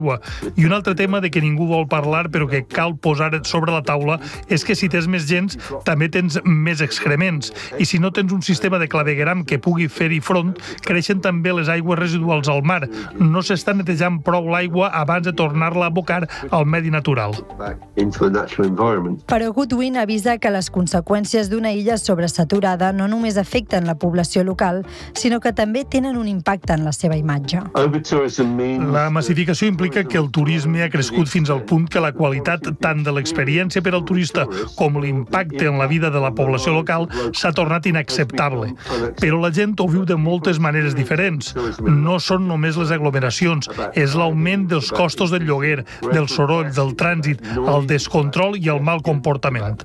I un altre tema de què ningú vol parlar però que cal posar sobre la taula és que si tens més gens també tens més excrements i si no tens un sistema de clavegueram que pugui fer-hi front, creixen també les aigües residuals al mar. No s'està netejant prou l'aigua abans de tornar-la a abocar al medi natural. Però Goodwin avisa que les conseqüències d'una illa sobresaturada no només afecten la població local, sinó que també tenen un impacte en la seva imatge. La massificació implica que el turisme ha crescut fins al punt que la qualitat tant de l'experiència per al turista com l'impacte en la vida de la població local s'ha tornat inacceptable. Però la gent ho viu de moltes maneres diferents. No són només les aglomeracions, és l'augment dels costos del lloguer, del soroll, del trànsit, el descontrol i el mal comportament.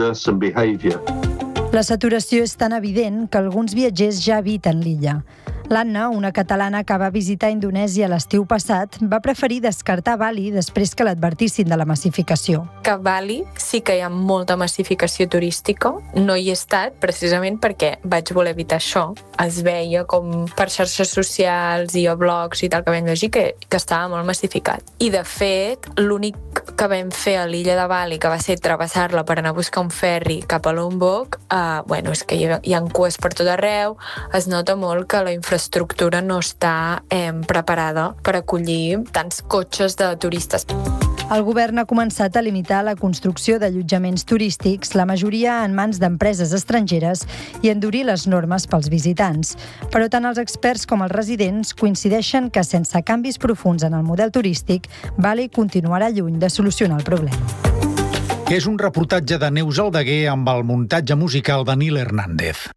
La saturació és tan evident que alguns viatgers ja habiten l'illa. L'Anna, una catalana que va visitar Indonèsia l'estiu passat, va preferir descartar Bali després que l'advertissin de la massificació. Que a Bali sí que hi ha molta massificació turística. No hi he estat precisament perquè vaig voler evitar això. Es veia com per xarxes socials i a blogs i tal que vam llegir que estava molt massificat. I de fet, l'únic que vam fer a l'illa de Bali, que va ser travessar-la per anar a buscar un ferri cap a Lombok, és que hi ha cues per tot arreu, es nota molt que la infraestructura no està preparada per acollir tants cotxes de turistes. El govern ha començat a limitar la construcció d'allotjaments turístics, la majoria en mans d'empreses estrangeres, i endurir les normes pels visitants. Però tant els experts com els residents coincideixen que sense canvis profuns en el model turístic, Bali continuarà lluny de solucionar el problema. És un reportatge de Neus Aldeguer amb el muntatge musical de Nil Hernández.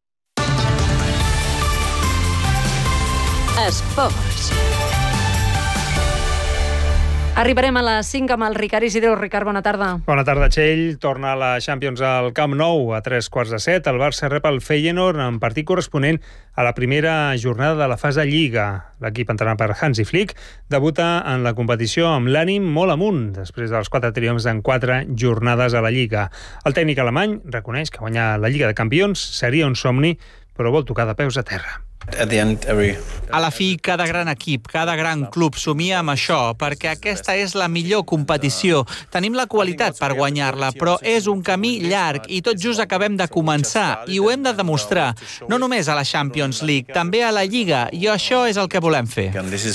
Esports. Arribarem a les 5 amb el Ricard Isidro. Ricard, bona tarda. Bona tarda, Txell. Torna a la Champions al Camp Nou a 3:15. El Barça rep el Feyenoord en partit corresponent a la primera jornada de la fase Lliga. L'equip entrenat per Hansi Flick debuta en la competició amb l'ànim molt amunt, després dels 4 triomfs en 4 jornades a la Lliga. El tècnic alemany reconeix que guanyar la Lliga de Campions seria un somni, però vol tocar de peus a terra. A la fi, cada gran equip, cada gran club somia amb això, perquè aquesta és la millor competició. Tenim la qualitat per guanyar-la, però és un camí llarg i tot just acabem de començar i ho hem de demostrar, no només a la Champions League, també a la Lliga, i això és el que volem fer.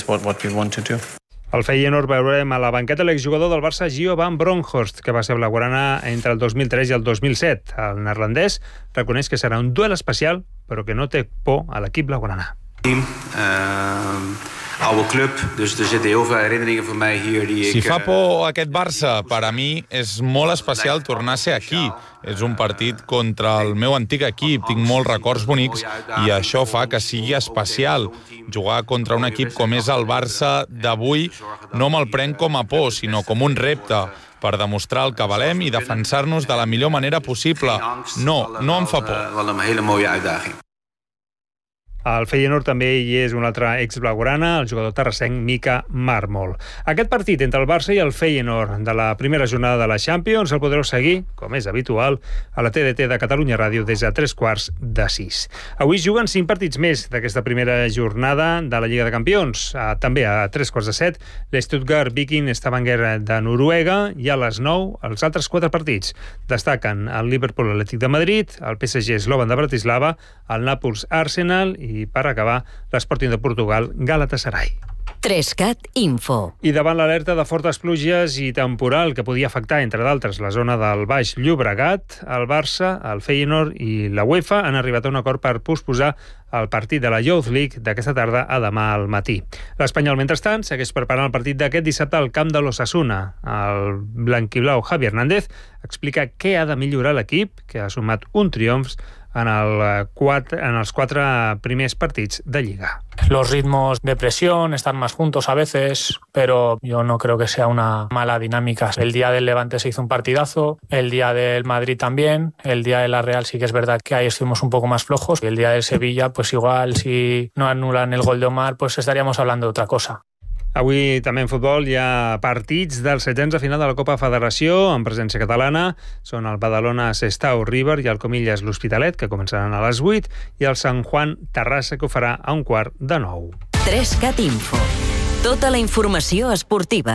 Al Feyenoord veurem a la banqueta l'exjugador del Barça Gio van Bronckhorst, que va ser blaugrana entre el 2003 i el 2007. El neerlandès reconeix que serà un duel especial, però que no té por a l'equip blaugrana. Si fa por aquest Barça, per a mi és molt especial tornar a ser aquí. És un partit contra el meu antic equip, tinc molts records bonics i això fa que sigui especial. Jugar contra un equip com és el Barça d'avui no me'l prenc com a por, sinó com un repte per demostrar el que valem i defensar-nos de la millor manera possible. No em fa por. Al Feyenoord també hi és un altre ex-blaugrana, el jugador terrassenc Mika Marmol. Aquest partit entre el Barça i el Feyenoord de la primera jornada de la Champions el podreu seguir, com és habitual, a la TDT de Catalunya Ràdio des de 3:15. Avui juguen 5 partits més d'aquesta primera jornada de la Lliga de Campions. També a 3:15, l'Stuttgart Viking Stavanger de Noruega, i a les 9 els altres 4 partits. Destaquen el Liverpool Atlètic de Madrid, el PSG Slovan de Bratislava, el Nàpols Arsenal i, per acabar, l'Sporting de Portugal Galatasaray. 3CAT Info. I davant l'alerta de fortes pluges i temporal que podia afectar, entre d'altres, la zona del Baix Llobregat, el Barça, el Feyenoord i la UEFA han arribat a un acord per posposar el partit de la Youth League d'aquesta tarda a demà al matí. L'Espanyol, mentrestant, segueix preparant el partit d'aquest dissabte al camp de l'Osasuna. El blanquiblau Javi Hernández explica què ha de millorar l'equip, que ha sumat un triomf en els 4 primers partits de Lliga. Los ritmos de presión, están más juntos a veces, pero yo no creo que sea una mala dinámica. El día del Levante se hizo un partidazo, el día del Madrid también, el día de la Real sí que es verdad que ahí estuvimos un poco más flojos, y el día del Sevilla, pues igual si no anulan el gol de Omar, pues estaríamos hablando de otra cosa. Avui també en futbol hi ha partits dels 16 de final de la Copa Federació en presència catalana. Són el Badalona Sestao River i el Comillas l'Hospitalet, que començaran a les 8, i el Sant Juan Terrassa, que ho farà a 8:15. 3CAT Info. Tota la informació esportiva.